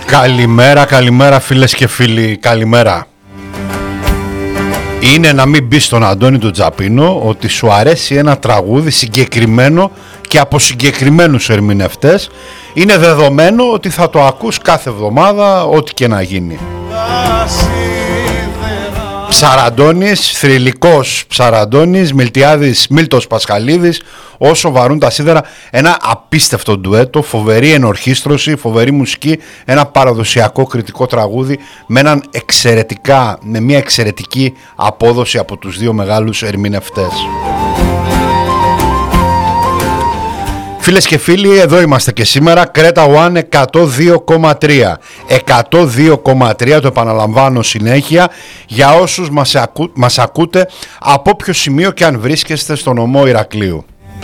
Καλημέρα φίλες και φίλοι, καλημέρα. Είναι να μην μπει στον Αντώνη τον Τζαπίνο ότι σου αρέσει ένα τραγούδι συγκεκριμένο και από συγκεκριμένους ερμηνευτές. Είναι δεδομένο ότι θα το ακούς κάθε εβδομάδα ό,τι και να γίνει. Ψαραντώνης, θρυλικός Ψαραντώνης, Μιλτιάδης Μίλτος Πασχαλίδης, όσο βαρούν τα σίδερα. Ένα απίστευτο ντουέτο, φοβερή ενορχήστρωση, φοβερή μουσική, ένα παραδοσιακό κριτικό τραγούδι με μια εξαιρετική απόδοση από τους δύο μεγάλους ερμηνευτές. Φίλες και φίλοι, εδώ είμαστε και σήμερα. Creta One 102,3. 102,3, το επαναλαμβάνω συνέχεια, για όσους μας ακούτε από όποιο σημείο και αν βρίσκεστε στο νομό Ηρακλείου.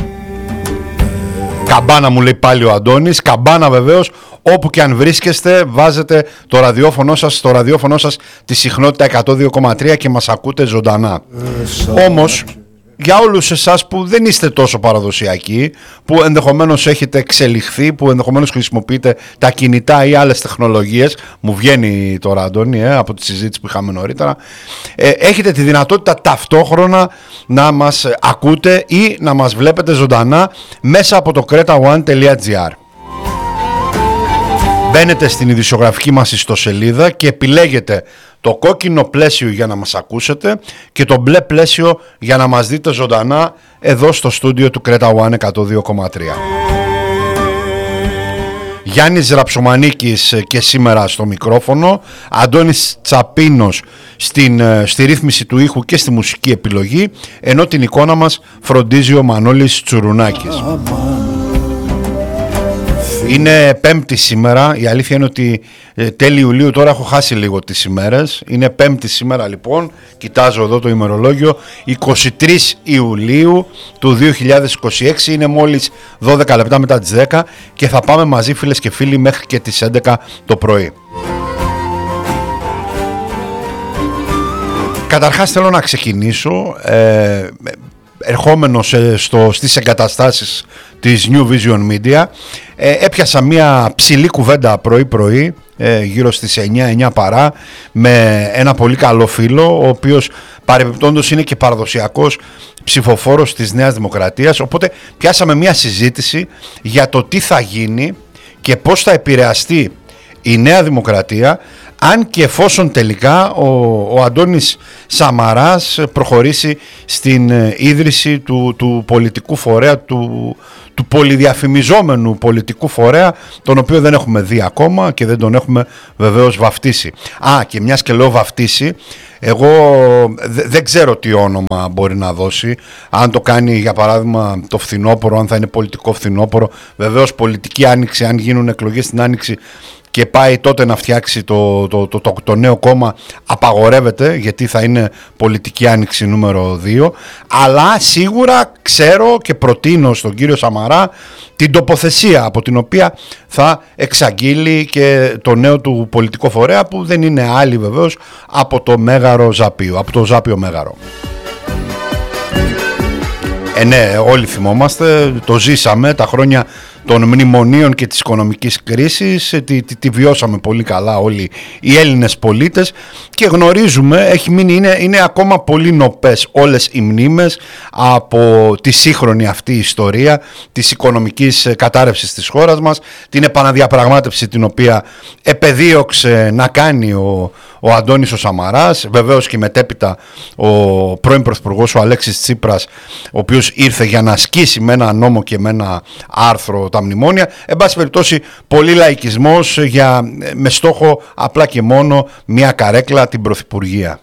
Καμπάνα μου λέει πάλι ο Αντώνης, καμπάνα βεβαίως, όπου και αν βρίσκεστε βάζετε το ραδιόφωνο σας, στο ραδιόφωνο σας τη συχνότητα 102,3 και μας ακούτε ζωντανά. Όμως, για όλους εσάς που δεν είστε τόσο παραδοσιακοί, που ενδεχομένως έχετε εξελιχθεί, που ενδεχομένως χρησιμοποιείτε τα κινητά ή άλλες τεχνολογίες, μου βγαίνει τώρα Αντώνη από τη συζήτηση που είχαμε νωρίτερα, έχετε τη δυνατότητα ταυτόχρονα να μας ακούτε ή να μας βλέπετε ζωντανά μέσα από το cretaone.gr. Μπαίνετε στην ειδησιογραφική μας ιστοσελίδα και επιλέγετε το κόκκινο πλαίσιο για να μας ακούσετε και το μπλε πλαίσιο για να μας δείτε ζωντανά εδώ στο στούντιο του Creta One 102,3. Γιάννης Ραψομανίκης και σήμερα στο μικρόφωνο, Αντώνης Τσαπίνος στη ρύθμιση του ήχου και στη μουσική επιλογή, ενώ την εικόνα μας φροντίζει ο Μανώλης Τσουρουνάκης. Είναι Πέμπτη σήμερα, η αλήθεια είναι ότι τέλη Ιουλίου, τώρα έχω χάσει λίγο τις ημέρες. Είναι Πέμπτη σήμερα λοιπόν, κοιτάζω εδώ το ημερολόγιο, 23 Ιουλίου του 2026, είναι μόλις 12 λεπτά μετά τις 10 και θα πάμε μαζί φίλες και φίλοι μέχρι και τις 11 το πρωί. Καταρχάς θέλω να ξεκινήσω ερχόμενος στις εγκαταστάσεις της New Vision Media, έπιασα μια ψηλή κουβέντα πρωί γύρω στις 9 παρά με ένα πολύ καλό φίλο, ο οποίος παρεμπιπτόντως είναι και παραδοσιακός ψηφοφόρος της Νέας Δημοκρατίας, οπότε πιάσαμε μια συζήτηση για το τι θα γίνει και πώς θα επηρεαστεί η Νέα Δημοκρατία αν και εφόσον τελικά ο Αντώνης Σαμαράς προχωρήσει στην ίδρυση του πολιτικού φορέα, του πολυδιαφημιζόμενου πολιτικού φορέα, τον οποίο δεν έχουμε δει ακόμα και δεν τον έχουμε βεβαίως βαφτίσει. Και μιας και λέω βαφτίσει, εγώ δεν ξέρω τι όνομα μπορεί να δώσει, αν το κάνει για παράδειγμα το φθινόπωρο, αν θα είναι πολιτικό φθινόπωρο, βεβαίως πολιτική άνοιξη, αν γίνουν εκλογές στην άνοιξη και πάει τότε να φτιάξει το νέο κόμμα, απαγορεύεται, γιατί θα είναι πολιτική άνοιξη νούμερο 2, αλλά σίγουρα ξέρω και προτείνω στον κύριο Σαμαρά την τοποθεσία από την οποία θα εξαγγείλει και το νέο του πολιτικό φορέα, που δεν είναι άλλη βεβαίως από το Μέγαρο Ζαπίου, από το Ζάπιο Μέγαρο. Ναι, όλοι θυμόμαστε, το ζήσαμε τα χρόνια των μνημονίων και της οικονομικής κρίσης, τη βιώσαμε πολύ καλά όλοι οι Έλληνες πολίτες και γνωρίζουμε, έχει μείνει, είναι ακόμα πολύ νοπές όλες οι μνήμες από τη σύγχρονη αυτή ιστορία της οικονομικής κατάρρευσης της χώρας μας, την επαναδιαπραγμάτευση την οποία επεδίωξε να κάνει ο Αντώνης ο Σαμαράς, βεβαίως και μετέπειτα ο πρώην πρωθυπουργός ο Αλέξης Τσίπρας, ο οποίος ήρθε για να ασκήσει με ένα νόμο και με ένα άρθρο τα μνημόνια. Εν πάση περιπτώσει, πολύ λαϊκισμός με στόχο απλά και μόνο μια καρέκλα, την πρωθυπουργία.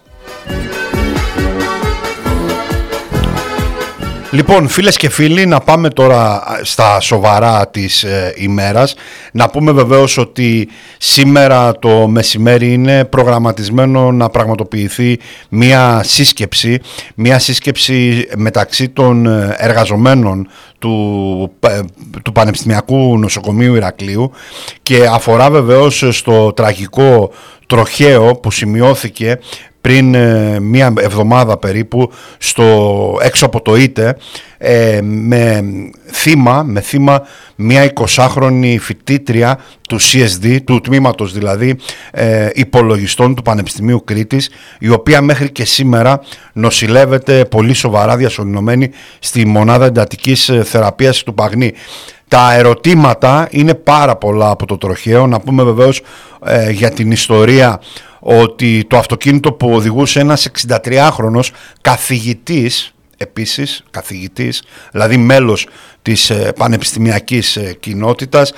Λοιπόν, φίλες και φίλοι, να πάμε τώρα στα σοβαρά της ημέρας. Να πούμε βεβαίως ότι σήμερα το μεσημέρι είναι προγραμματισμένο να πραγματοποιηθεί μια σύσκεψη μεταξύ των εργαζομένων του Πανεπιστημιακού Νοσοκομείου Ηρακλείου και αφορά βεβαίως στο τραγικό τροχαίο που σημειώθηκε πριν μία εβδομάδα περίπου έξω από το ΙΤΕ, με θύμα μία 20χρονη φοιτήτρια του CSD, του τμήματος δηλαδή υπολογιστών του Πανεπιστημίου Κρήτης, η οποία μέχρι και σήμερα νοσηλεύεται πολύ σοβαρά διασωληνωμένη στη μονάδα εντατικής θεραπείας του Παγνή. Τα ερωτήματα είναι πάρα πολλά από το τροχαίο. Να πούμε βεβαίως για την ιστορία ότι το αυτοκίνητο που οδηγούσε ένας 63χρονος καθηγητής, επίσης καθηγητής, δηλαδή μέλος της πανεπιστημιακής κοινότητας,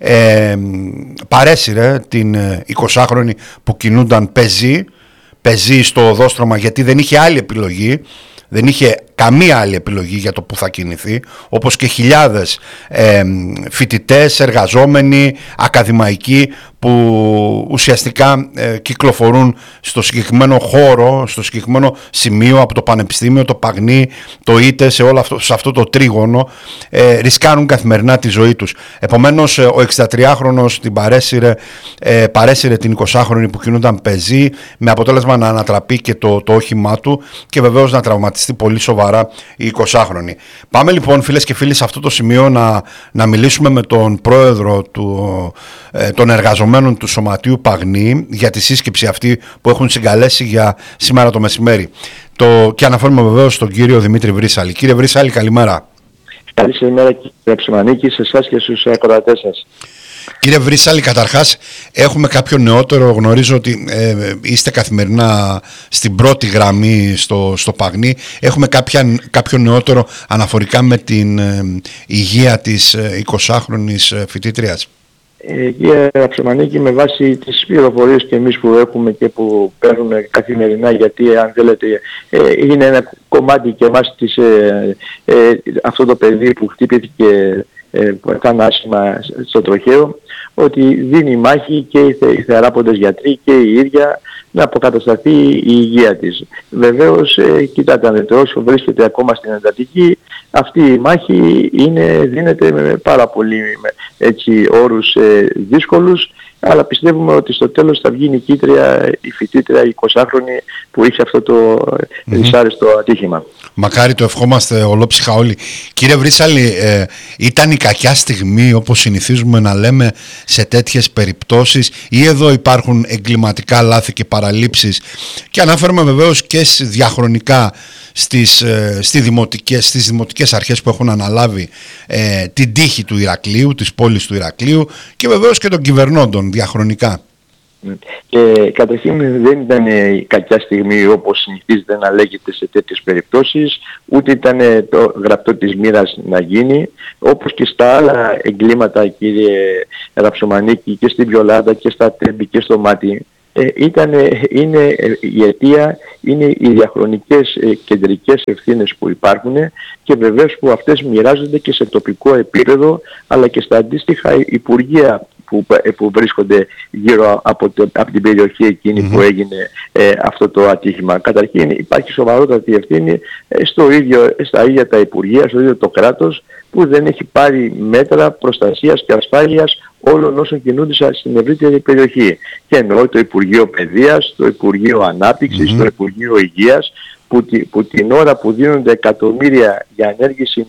παρέσυρε την 20χρονη που κινούνταν πεζή στο οδόστρωμα, γιατί δεν είχε άλλη επιλογή. Δεν είχε καμία άλλη επιλογή για το που θα κινηθεί, όπως και χιλιάδες φοιτητές, εργαζόμενοι, ακαδημαϊκοί που ουσιαστικά κυκλοφορούν στο συγκεκριμένο χώρο, στο συγκεκριμένο σημείο από το Πανεπιστήμιο, το Παγνή, το ΙΤΕ, σε αυτό το τρίγωνο, ρισκάρουν καθημερινά τη ζωή τους. Επομένως ο 63χρονος την παρέσυρε την 20χρονη που κινούνταν πεζή, με αποτέλεσμα να ανατραπεί και το όχημά του και βεβαίως να τραυματιστεί πολύ σοβαρά η 20χρονη. Πάμε λοιπόν, φίλες και φίλοι, σε αυτό το σημείο να μιλήσουμε με τον πρόεδρο των εργαζομένων του Σωματείου Παγνή για τη σύσκεψη αυτή που έχουν συγκαλέσει για σήμερα το μεσημέρι. Και αναφέρουμε βεβαίως τον κύριο Δημήτρη Βρύσαλη. Κύριε Βρύσαλη, καλημέρα. Καλημέρα κύριε Ψημανίκη, σε εσάς και στους ακροατές σας. Κύριε Βρύσαλη, καταρχάς έχουμε κάποιο νεότερο, γνωρίζω ότι είστε καθημερινά στην πρώτη γραμμή στο Παγνή. Έχουμε κάποιο νεότερο αναφορικά με την υγεία της 20χρονης φοιτήτριας. Κύριε Ψημανίκη, με βάση τις πληροφορίες και εμείς που έχουμε και που παίρνουμε καθημερινά, γιατί αν θέλετε είναι ένα κομμάτι και εμάς αυτό το παιδί που χτύπηθηκε θανάσιμα στο τροχαίο, ότι δίνει μάχη και οι θεράποντες γιατροί και η ίδια να αποκατασταθεί η υγεία της. Βεβαίως, κοιτάτε, όσο βρίσκεται ακόμα στην εντατική, αυτή η μάχη δίνεται με πάρα πολύ όρους δύσκολους, αλλά πιστεύουμε ότι στο τέλος θα βγει νικήτρια η φοιτήτρια, η 20χρονη που είχε αυτό το δυσάρεστο ατύχημα. Μακάρι, το ευχόμαστε ολόψυχα όλοι. Κύριε Βρύσαλη, ήταν η κακιά στιγμή, όπως συνηθίζουμε να λέμε σε τέτοιες περιπτώσεις, ή εδώ υπάρχουν εγκληματικά λάθη και παραλήψεις? Και αναφέρομαι βεβαίως και διαχρονικά στις δημοτικές αρχές που έχουν αναλάβει την τύχη του Ηρακλείου, της πόλης του Ηρακλείου, και βεβαίως και των κυβερνώντων διαχρονικά. Και καταρχήν δεν ήταν η κακιά στιγμή όπως συνηθίζεται να λέγεται σε τέτοιες περιπτώσεις, ούτε ήταν το γραπτό της μοίρας να γίνει, όπως και στα άλλα εγκλήματα, κύριε Ραψομανίκη, και στην Βιολάδα και στα Τέμπη και στο Μάτι. Είναι η αιτία, είναι οι διαχρονικές κεντρικές ευθύνες που υπάρχουν, και βεβαίως που αυτές μοιράζονται και σε τοπικό επίπεδο, αλλά και στα αντίστοιχα υπουργεία που βρίσκονται γύρω από την περιοχή εκείνη που έγινε αυτό το ατύχημα. Καταρχήν υπάρχει σοβαρότατη ευθύνη στα ίδια τα υπουργεία, στο ίδιο το κράτος, που δεν έχει πάρει μέτρα προστασίας και ασφάλειας όλων όσων κινούνται στην ευρύτερη περιοχή. Και εννοώ το Υπουργείο Παιδείας, το Υπουργείο Ανάπτυξης, το Υπουργείο Υγείας, που την ώρα που δίνονται εκατομμύρια για ανέργηση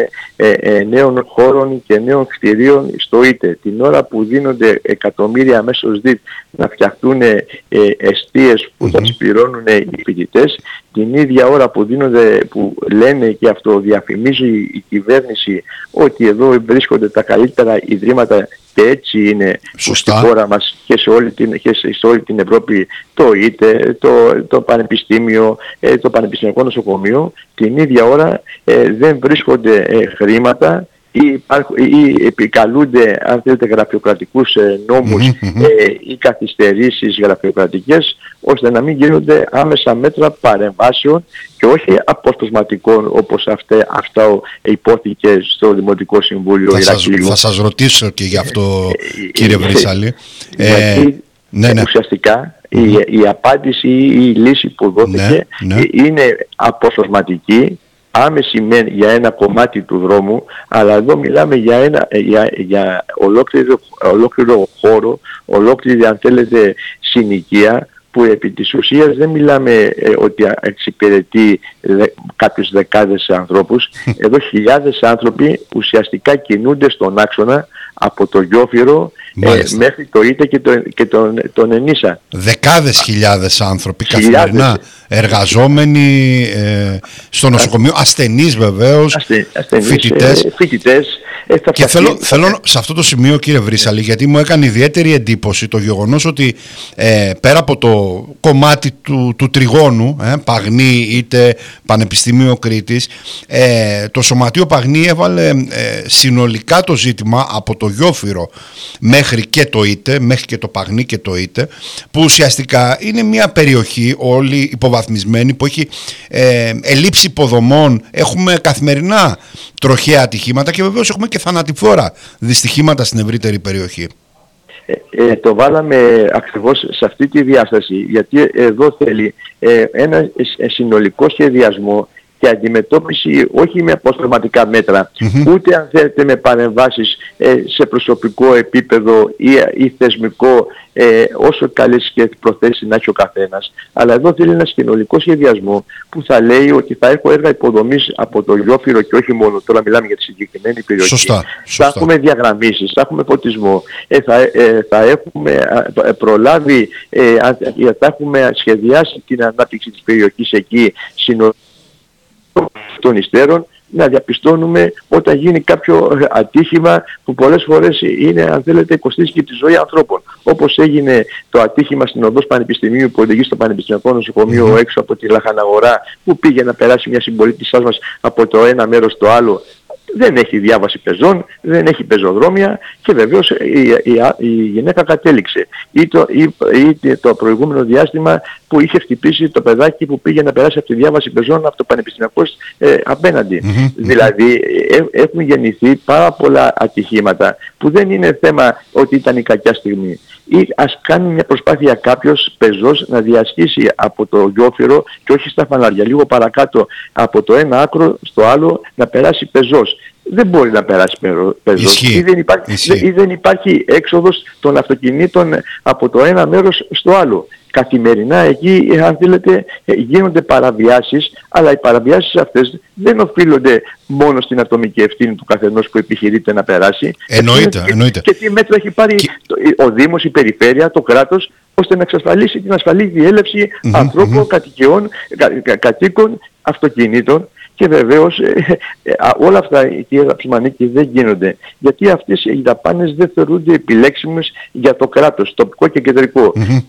νέων χώρων και νέων κτηρίων στο ΙΤΕ, την ώρα που δίνονται εκατομμύρια μέσω ΣΔΙΤ να φτιαχτούν εστίες που θα τις πληρώνουν οι φοιτητές, την ίδια ώρα που λένε και αυτό διαφημίζει η κυβέρνηση ότι εδώ βρίσκονται τα καλύτερα ιδρύματα, και έτσι είναι στη χώρα μας και σε όλη την Ευρώπη, το ΙΤΕ, το Πανεπιστήμιο, το Πανεπιστημιακό Νοσοκομείο, την ίδια ώρα δεν βρίσκονται χρήματα ή επικαλούνται, αν θέλετε, γραφειοκρατικούς νόμους ή καθυστερήσεις γραφειοκρατικές, ώστε να μην γίνονται άμεσα μέτρα παρεμβάσεων και όχι αποσπασματικών, όπως αυτά υπόθηκε στο Δημοτικό Συμβούλιο Ηρακλείου. Θα σας ρωτήσω και γι' αυτό, κύριε Βρύσαλη. Ουσιαστικά η απάντηση ή η λύση που δόθηκε είναι αποσπασματική, άμεση για ένα κομμάτι του δρόμου, αλλά εδώ μιλάμε για ολόκληρο χώρο, ολόκληρη, αν θέλετε, συνοικία, που επί της ουσίας δεν μιλάμε ότι εξυπηρετεί κάποιους δεκάδες ανθρώπους. Εδώ χιλιάδες άνθρωποι ουσιαστικά κινούνται στον άξονα από το Γιόφυρο μέχρι το Είτε και τον Ενίσα. Δεκάδες χιλιάδες άνθρωποι καθημερινά εργαζόμενοι στο νοσοκομείο, ασθενείς βεβαίως, φοιτητές. Και θέλω σε αυτό το σημείο, κύριε Βρύσαλη, γιατί μου έκανε ιδιαίτερη εντύπωση το γεγονός ότι πέρα από το κομμάτι του τριγώνου, Παγνή είτε Πανεπιστήμιο Κρήτης, το Σωματείο Παγνή έβαλε συνολικά το ζήτημα από το Γιόφυρο μέχρι και το Είτε, μέχρι και το Παγνή και το Είτε, που ουσιαστικά είναι μια περιοχή όλη υποβαθμισμένη που έχει ελλείψη υποδομών, έχουμε καθημερινά τροχαία ατυχήματα και βεβαίως έχουμε και θανατηφόρα δυστυχήματα στην ευρύτερη περιοχή. Το βάλαμε ακριβώς σε αυτή τη διάσταση, γιατί εδώ θέλει ένα συνολικό σχεδιασμό και αντιμετώπιση όχι με αποστρωματικά μέτρα, ούτε αν θέλετε με παρεμβάσεις σε προσωπικό επίπεδο ή θεσμικό, όσο καλές και προθέσεις να έχει ο καθένας. Αλλά εδώ θέλει ένα συνολικό σχεδιασμό που θα λέει ότι θα έχω έργα υποδομής από το Γιόφυρο και όχι μόνο, τώρα μιλάμε για τη συγκεκριμένη περιοχή. Σωστά. Θα έχουμε διαγραμμίσεις, θα έχουμε φωτισμό, θα έχουμε προλάβει, θα έχουμε σχεδιάσει την ανάπτυξη της περιοχής εκεί των υστέρων, να διαπιστώνουμε όταν γίνει κάποιο ατύχημα που πολλές φορές είναι, αν θέλετε, κοστίζει και τη ζωή ανθρώπων. Όπως έγινε το ατύχημα στην οδός Πανεπιστημίου που οδηγεί στο Πανεπιστημιακό Νοσοκομείο έξω από τη Λαχαναγορά, που πήγε να περάσει μια συμπολίτησάς μας από το ένα μέρος στο άλλο. Δεν έχει διάβαση πεζών, δεν έχει πεζοδρόμια και βεβαίως η γυναίκα κατέληξε. Ή το προηγούμενο διάστημα που είχε χτυπήσει το παιδάκι που πήγε να περάσει από τη διάβαση πεζών από το πανεπιστημιακό απέναντι. Δηλαδή έχουν γεννηθεί πάρα πολλά ατυχήματα που δεν είναι θέμα ότι ήταν η κακιά στιγμή. Ή ας κάνει μια προσπάθεια κάποιος πεζός να διασχίσει από το Γιόφυρο και όχι στα φανάρια, λίγο παρακάτω από το ένα άκρο στο άλλο να περάσει πεζός. Δεν μπορεί να περάσει πεζός ή δεν υπάρχει έξοδος των αυτοκινήτων από το ένα μέρος στο άλλο. Καθημερινά εκεί, αν θέλετε, γίνονται παραβιάσεις, αλλά οι παραβιάσεις αυτές δεν οφείλονται μόνο στην ατομική ευθύνη του καθενός που επιχειρείται να περάσει. Εννοείται. Και τι μέτρα έχει πάρει ο Δήμος, η Περιφέρεια, το κράτος, ώστε να εξασφαλίσει την ασφαλή διέλευση ανθρώπων, κατοίκων, αυτοκινήτων. Και βεβαίως όλα αυτά, κύριε Ραψιμανίκη, δεν γίνονται. Γιατί αυτές οι δαπάνες δεν θεωρούνται επιλέξιμες για το κράτος, τοπικό και κεντρικό.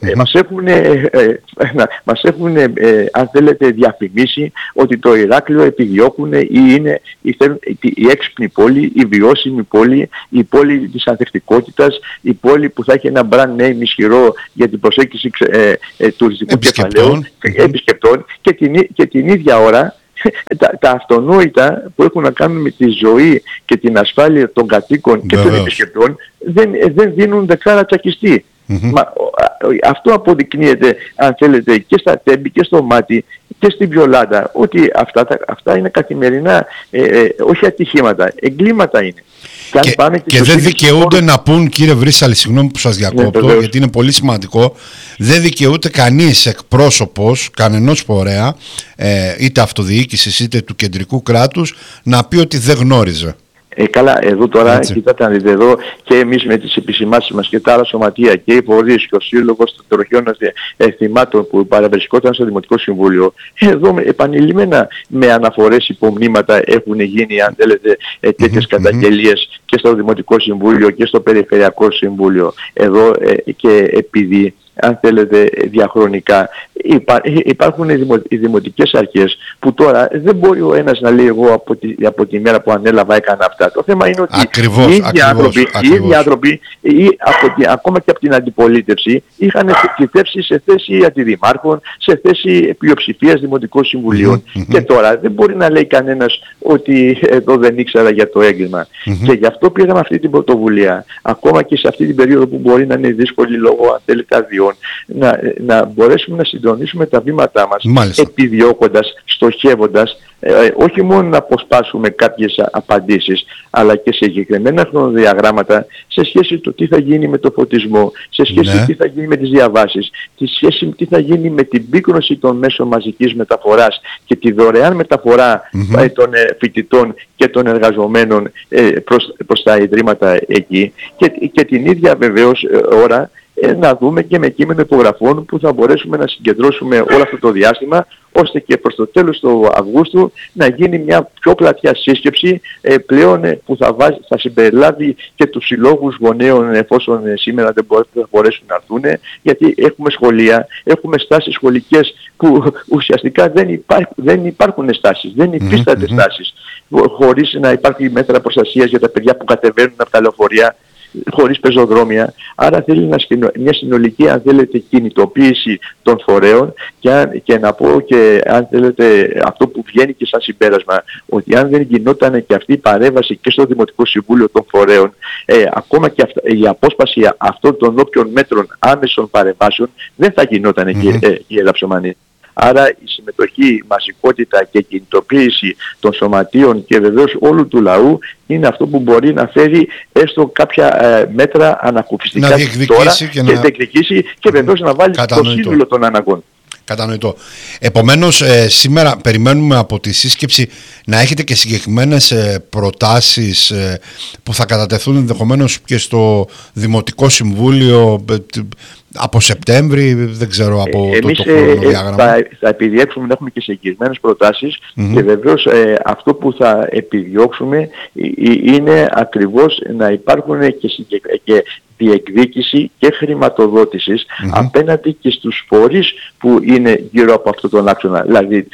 Μας έχουν, αν θέλετε, διαφημίσει ότι το Ηράκλειο επιδιώκουν ή είναι η έξυπνη πόλη, η βιώσιμη πόλη, η πόλη της ανθεκτικότητας, η πόλη που θα έχει ένα brand name ισχυρό για την προσέγγιση τουριστικού κεφαλαίου, επισκεπτών και την ίδια ώρα τα αυτονόητα που έχουν να κάνουν με τη ζωή και την ασφάλεια των κατοίκων και των επισκεπτών δεν δίνουν δεκάρα τσακιστή. Αυτό αποδεικνύεται, αν θέλετε, και στα Τέμπη και στο Μάτι και στην Βιολάντα, ότι αυτά είναι καθημερινά, όχι ατυχήματα, εγκλήματα είναι. Και δεν δικαιούνται να πούν, κύριε Βρύσαλη, συγγνώμη που σας διακόπτω, γιατί είναι πολύ σημαντικό, δεν δικαιούται κανείς εκπρόσωπος κανενός φορέα, είτε αυτοδιοίκησης είτε του κεντρικού κράτους, να πει ότι δεν γνώριζε. Καλά, εδώ τώρα, κοιτάτε να δείτε εδώ, και εμείς με τις επισημάσεις μας και τα άλλα σωματεία και οι φορείς και ο Σύλλογος των Τροχιών Θυμάτων που παραβρισκόταν στο Δημοτικό Συμβούλιο, εδώ επανειλημμένα με αναφορές, υπομνήματα έχουν γίνει, αν θέλετε, τέτοιες καταγγελίες και στο Δημοτικό Συμβούλιο και στο Περιφερειακό Συμβούλιο. Εδώ και επειδή, αν θέλετε, διαχρονικά υπάρχουν οι δημοτικές αρχές που τώρα δεν μπορεί ο ένας να λέει εγώ από τη μέρα που ανέλαβα έκανα αυτά. Το θέμα είναι ότι οι ίδιοι άνθρωποι ακόμα και από την αντιπολίτευση είχαν θητεύσει σε θέση αντιδημάρχων, σε θέση πλειοψηφίας δημοτικών συμβουλίων. Και τώρα δεν μπορεί να λέει κανένας ότι εδώ δεν ήξερα για το έγκλημα. Και γι' αυτό πήραμε αυτή την πρωτοβουλία, ακόμα και σε αυτή την περίοδο που μπορεί να είναι δύσκολη λόγω, αν θέλετε, αδειών Σοματείων, να μπορέσουμε να συντονίσουμε τα βήματά μας, Μάλιστα. επιδιώκοντας, στοχεύοντας, όχι μόνο να αποσπάσουμε κάποιες απαντήσεις, αλλά και σε συγκεκριμένα χρονοδιαγράμματα σε σχέση με το τι θα γίνει με το φωτισμό, σε σχέση με τι θα γίνει με τις διαβάσεις, σε σχέση με τι θα γίνει με την πύκνωση των μέσων μαζικής μεταφοράς και τη δωρεάν μεταφορά των φοιτητών και των εργαζομένων προς τα ιδρύματα εκεί, και την ίδια βεβαίως ώρα να δούμε και με κείμενο υπογραφών που θα μπορέσουμε να συγκεντρώσουμε όλο αυτό το διάστημα, ώστε και προς το τέλος του Αυγούστου να γίνει μια πιο πλατιά σύσκεψη πλέον που θα συμπεριλάβει και τους συλλόγους γονέων, εφόσον σήμερα δεν θα μπορέσουν να έρθουν, γιατί έχουμε σχολεία, έχουμε στάσεις σχολικές που ουσιαστικά δεν υπάρχουν στάσεις, δεν υφίστανται στάσεις, χωρίς να υπάρχει μέτρα προστασίας για τα παιδιά που κατεβαίνουν από τα λεωφορεία, χωρίς πεζοδρόμια. Άρα θέλει μια συνολική, αν θέλετε, κινητοποίηση των φορέων, και να πω και, αν θέλετε, αυτό που βγαίνει και σαν συμπέρασμα, ότι αν δεν γινόταν και αυτή η παρέμβαση και στο Δημοτικό Συμβούλιο των φορέων, ακόμα και η απόσπαση αυτών των όποιων μέτρων άμεσων παρεμβάσεων δεν θα γινόταν η Ελαψομανή. Άρα η συμμετοχή, η μαζικότητα και η κινητοποίηση των σωματείων και βεβαίως όλου του λαού είναι αυτό που μπορεί να φέρει έστω κάποια μέτρα ανακουφιστικά τώρα και να διεκδικήσει και βεβαίως να βάλει το σύνολο των αναγκών. Κατανοητό. Επομένως, σήμερα περιμένουμε από τη σύσκεψη να έχετε και συγκεκριμένες προτάσεις που θα κατατεθούν ενδεχομένως και στο Δημοτικό Συμβούλιο από Σεπτέμβρη, δεν ξέρω, από το χρονοδιάγραμμα. Θα επιδιώξουμε να έχουμε και συγκεκριμένες προτάσεις, και βεβαίως αυτό που θα επιδιώξουμε είναι ακριβώς να υπάρχουν και διεκδίκηση και χρηματοδότησης απέναντι και στους φορείς που είναι γύρω από αυτόν τον άξονα. Δηλαδή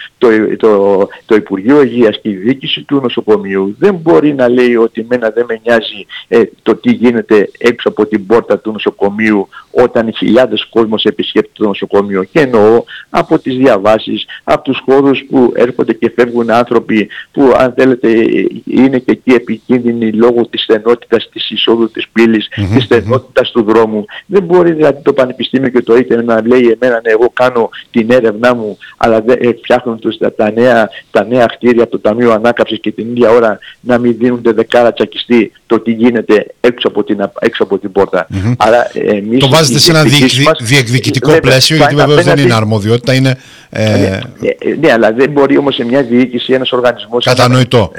το Υπουργείο Υγείας και η διοίκηση του νοσοκομείου δεν μπορεί να λέει ότι εμένα δεν με νοιάζει το τι γίνεται έξω από την πόρτα του νοσοκομείου όταν χιλιάδες κόσμος επισκέπτεται το νοσοκομείο, και εννοώ από τις διαβάσεις, από τους χώρους που έρχονται και φεύγουν άνθρωποι που, αν θέλετε, είναι και εκεί επικίνδυνοι λόγω της στενότητας της εισόδου της πύλης, της στενότητας του δρόμου. Δεν μπορεί δηλαδή το Πανεπιστήμιο και το ΙΤΕ να λέει εμένα εγώ κάνω την έρευνά μου, αλλά δεν φτιάχνουν τα νέα κτίρια από το Ταμείο Ανάκαμψης και την ίδια ώρα να μην δίνονται δεκάρα τσακιστή το τι γίνεται έξω από την πόρτα. Άρα, εμείς, το βάζετε σε ένα διεκδικητικό πλαίσιο, γιατί βεβαίως δεν είναι αρμοδιότητα, είναι... Ναι, αλλά δεν μπορεί όμως σε μια διοίκηση, ένας οργανισμός... Κατανοητό.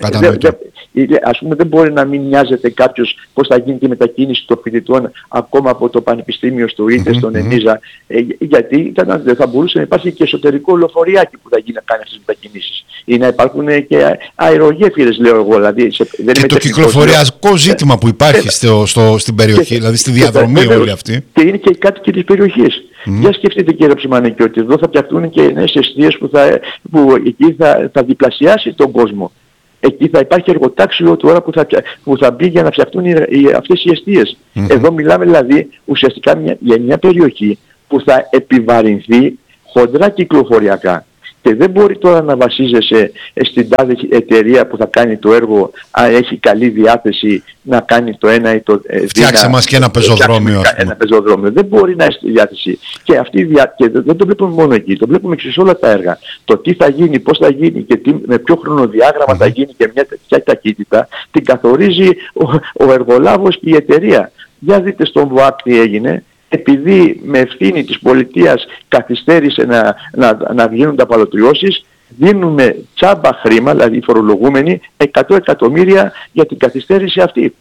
Ας πούμε, δεν μπορεί να μην νοιάζεται κάποιος πώς θα γίνει η μετακίνηση των φοιτητών ακόμα από το Πανεπιστήμιο στο ΙΤΕ, στον ΕΝΙΖΑ, γιατί δεν θα μπορούσε να υπάρχει και εσωτερικό λεωφοριάκι που θα γίνει να κάνει αυτές τις μετακινήσεις, ή να υπάρχουν και αερογέφυρες, λέω εγώ. Δηλαδή, και το κυκλοφοριακό ζήτημα που υπάρχει στην περιοχή, δηλαδή στη διαδρομή όλη αυτή. Και είναι και οι κάτοικοι της περιοχής. Για σκεφτείτε, κύριε Ψημανίκη, ότι εδώ θα φτιαχτούν και νέες εστίες που εκεί θα διπλασιάσει τον κόσμο. Εκεί θα υπάρχει εργοτάξιο τώρα που θα μπει για να φτιαχτούν αυτές οι εστίες. Εδώ μιλάμε δηλαδή ουσιαστικά για μια περιοχή που θα επιβαρυνθεί χοντρά κυκλοφοριακά. Και δεν μπορεί τώρα να βασίζεσαι στην τάδε εταιρεία που θα κάνει το έργο, αν έχει καλή διάθεση να κάνει το ένα ή το φτιάξε μας και ένα πεζοδρόμιο. Ένα πεζοδρόμιο. Δεν μπορεί να έχει τη διάθεση. Και δεν το βλέπουμε μόνο εκεί, το βλέπουμε και σε όλα τα έργα. Το τι θα γίνει, πώς θα γίνει και με ποιο χρονοδιάγραμμα θα γίνει και ποια ταχύτητα, την καθορίζει ο εργολάβος και η εταιρεία. Για δείτε στον ΒΟΑΚ τι έγινε. Επειδή με ευθύνη της πολιτείας καθυστέρησε να γίνουν απαλωτριώσεις, δίνουμε τσάμπα χρήμα, δηλαδή οι φορολογούμενοι, 100 εκατομμύρια για την καθυστέρηση αυτή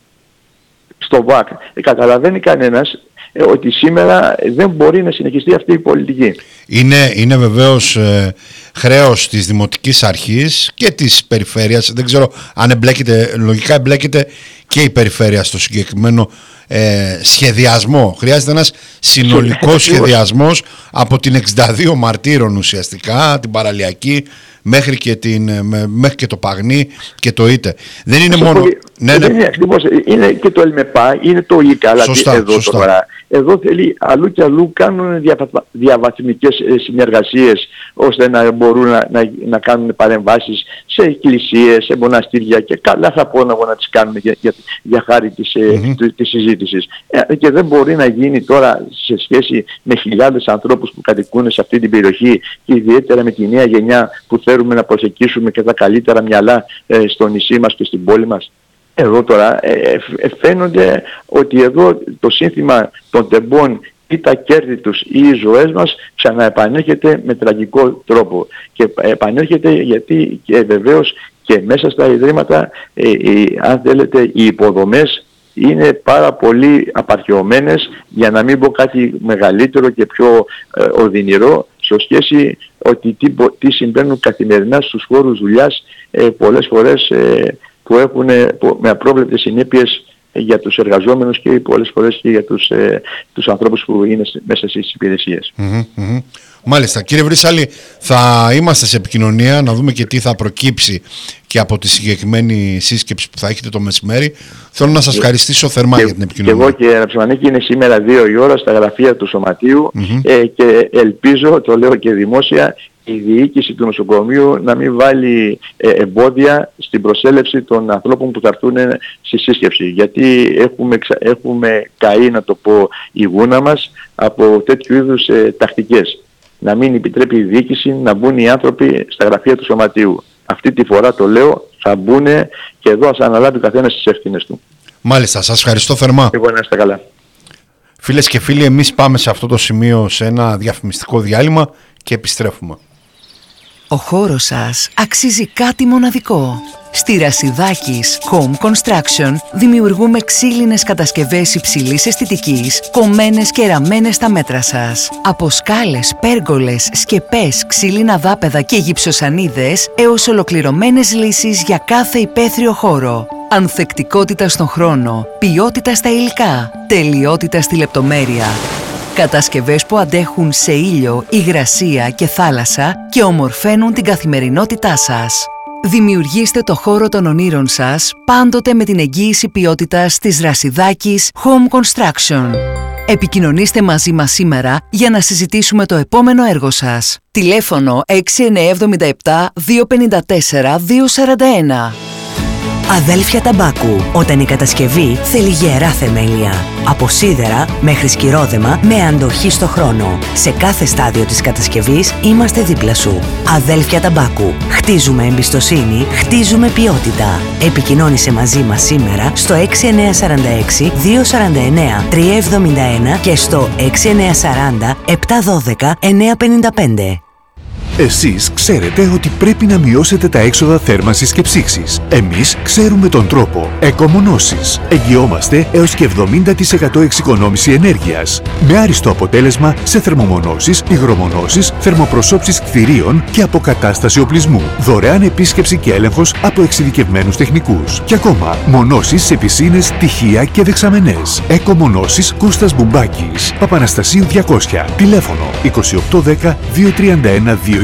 στο ΒΑΚ. Καταλαβαίνει κανένας ότι σήμερα δεν μπορεί να συνεχιστεί αυτή η πολιτική. Είναι βεβαίως χρέος της Δημοτικής Αρχής και της Περιφέρειας. Δεν ξέρω αν εμπλέκεται, λογικά εμπλέκεται και η Περιφέρεια στο συγκεκριμένο σχεδιασμό. Χρειάζεται ένας συνολικός σχεδιασμός από την 62 Μαρτύρων ουσιαστικά, την παραλιακή, μέχρι και το Παγνί και το ΙΤΕ. Δεν είναι μόνο... Είναι και το ΕΛΜΕΠΑ, είναι το ΙΚΑ, αλλά εδώ τώρα. Εδώ θέλει αλλού και αλλού κάνουν διαβαθμικές συνεργασίες ώστε να μπορούν να κάνουν παρεμβάσεις σε εκκλησίες, σε μοναστήρια, και καλά θα πω να τις κάνουν για χάρη της συζήτησης. Και δεν μπορεί να γίνει τώρα σε σχέση με χιλιάδες ανθρώπους που κατοικούν σε αυτή την περιοχή και ιδιαίτερα με τη νέα γενιά που θέλουμε να προσεγγίσουμε και τα καλύτερα μυαλά στο νησί μας και στην πόλη μας. Εδώ τώρα φαίνονται ότι εδώ το σύνθημα των τεμπών ή τα κέρδη τους ή οι ζωές μας ξαναεπανέρχεται με τραγικό τρόπο. Και επανέρχεται γιατί και βεβαίως και μέσα στα ιδρύματα, αν θέλετε, οι υποδομές είναι πάρα πολύ απαρχαιωμένες, για να μην πω κάτι μεγαλύτερο και πιο οδυνηρό, σε σχέση ότι τι συμβαίνουν καθημερινά στους χώρους δουλειάς, πολλές φορές που έχουν με απρόβλεπτες συνέπειες για τους εργαζόμενους και πολλές φορές και για τους ανθρώπους που είναι μέσα στις υπηρεσίες. Μάλιστα. Κύριε Βρύσαλη, θα είμαστε σε επικοινωνία να δούμε και τι θα προκύψει και από τη συγκεκριμένη σύσκεψη που θα έχετε το μεσημέρι. Θέλω να σας ευχαριστήσω θερμά για την επικοινωνία. Και εγώ και Αναψημανίκη είναι σήμερα 2 η ώρα στα γραφεία του Σωματείου και ελπίζω, το λέω και δημόσια, η διοίκηση του νοσοκομείου να μην βάλει εμπόδια στην προσέλευση των ανθρώπων που θα έρθουν στη σύσκεψη. Γιατί έχουμε καεί, να το πω, η γούνα μας από τέτοιου είδους τακτικές. Να μην επιτρέπει η διοίκηση να μπουν οι άνθρωποι στα γραφεία του Σωματείου. Αυτή τη φορά το λέω, θα μπουν και εδώ ας αναλάβει ο καθένας τις ευθύνες του. Μάλιστα, σας ευχαριστώ θερμά. Εγώ να είστε καλά. Φίλες και φίλοι, εμείς πάμε σε αυτό το σημείο σε ένα διαφημιστικό διάλειμμα και επιστρέφουμε. Ο χώρος σας αξίζει κάτι μοναδικό. Στη Ρασιδάκης Home Construction δημιουργούμε ξύλινες κατασκευές υψηλής αισθητικής, κομμένες και ραμμένες στα μέτρα σας. Από σκάλες, πέργολες, σκεπές, ξύλινα δάπεδα και γυψοσανίδες έως ολοκληρωμένες λύσεις για κάθε υπαίθριο χώρο. Ανθεκτικότητα στον χρόνο, ποιότητα στα υλικά, τελειότητα στη λεπτομέρεια. Κατασκευές που αντέχουν σε ήλιο, υγρασία και θάλασσα και ομορφαίνουν την καθημερινότητά σας. Δημιουργήστε το χώρο των ονείρων σας πάντοτε με την εγγύηση ποιότητας της Ρασιδάκης Home Construction. Επικοινωνήστε μαζί μας σήμερα για να συζητήσουμε το επόμενο έργο σας. Τηλέφωνο 6977 254 241. Αδέλφια Ταμπάκου. Όταν η κατασκευή θέλει γερά θεμέλια. Από σίδερα μέχρι σκυρόδεμα με αντοχή στο χρόνο. Σε κάθε στάδιο της κατασκευής είμαστε δίπλα σου. Αδέλφια Ταμπάκου. Χτίζουμε εμπιστοσύνη, χτίζουμε ποιότητα. Επικοινώνησε μαζί μας σήμερα στο 6946 249 371 και στο 6940 712 955. Εσείς ξέρετε ότι πρέπει να μειώσετε τα έξοδα θέρμανσης και ψήξης. Εμείς ξέρουμε τον τρόπο. Εκομονώσεις. Εγγυόμαστε έως και 70% εξοικονόμηση ενέργειας. Με άριστο αποτέλεσμα σε θερμομονώσεις, υγρομονώσεις, θερμοπροσώψεις κτηρίων και αποκατάσταση οπλισμού. Δωρεάν επίσκεψη και έλεγχος από εξειδικευμένους τεχνικούς. Και ακόμα, μονώσεις σε πισίνες, τυχεία και δεξαμενές. Εκομονώσεις Κώστας Μπουμπάκης. Παπαναστασίου 200. Τηλέφωνο 2810 231 222.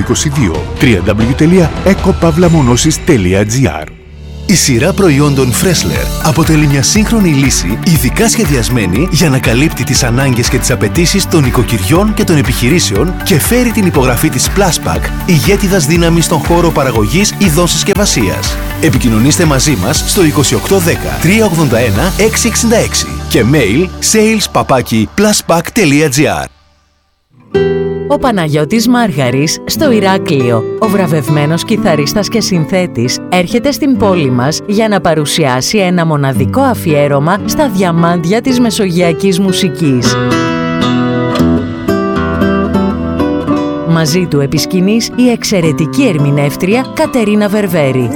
www.ecopavlamonosis.gr. Η σειρά προϊόντων Freshler αποτελεί μια σύγχρονη λύση ειδικά σχεδιασμένη για να καλύπτει τις ανάγκες και τις απαιτήσεις των οικοκυριών και των επιχειρήσεων και φέρει την υπογραφή της Pluspack, ηγέτιδας δύναμης στον χώρο παραγωγής ειδών συσκευασίας. Επικοινωνήστε μαζί μας στο 2810 381 666 και mail sales@pluspack.gr. Ο Παναγιώτης Μάργαρης στο Ηράκλειο, ο βραβευμένος κιθαρίστας και συνθέτης, έρχεται στην πόλη μας για να παρουσιάσει ένα μοναδικό αφιέρωμα στα διαμάντια της μεσογειακής μουσικής. Μαζί του επισκηνής η εξαιρετική ερμηνεύτρια Κατερίνα Βερβέρη.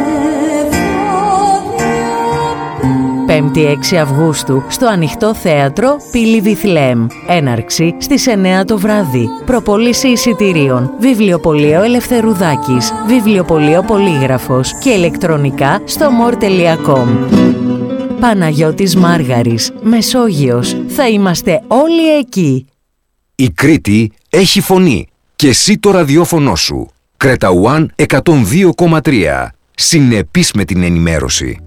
5η 6 Αυγούστου στο Ανοιχτό Θέατρο Πύλη Βιθλέμ. Έναρξη στις 9 το βράδυ. Προπόληση εισιτηρίων. Βιβλιοπωλείο Ελευθερουδάκης. Βιβλιοπωλείο Πολύγραφος και ηλεκτρονικά στο more.com. Παναγιώτης Μάργαρης, Μεσόγειος. Θα είμαστε όλοι εκεί. Η Κρήτη έχει φωνή και εσύ το ραδιόφωνο σου. Κρέτα One 102,3. Συνεπής με την ενημέρωση.